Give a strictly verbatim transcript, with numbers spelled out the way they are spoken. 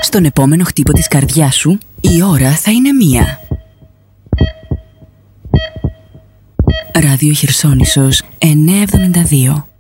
Στον επόμενο χτύπο της καρδιάς σου, η ώρα θα είναι μία. Ράδιο Χερσόνησος εννιακόσια εβδομήντα δύο.